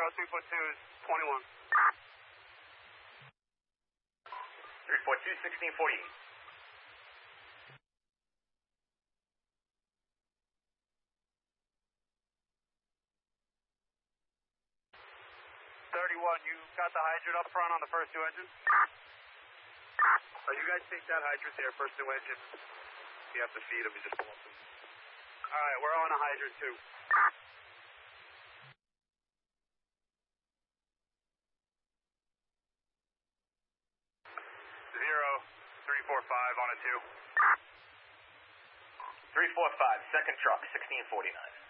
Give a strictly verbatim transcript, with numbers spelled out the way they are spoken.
three four two is twenty-one. three four two, sixteen forty-eight. thirty-one, you got the hydrant up front on the first two engines? Oh, you guys take that hydrant there, first two engines. You have to feed them, you just pull them. All right, we're on a hydrant too. Zero, three four five on a two. Three four five, second truck, sixteen forty-nine.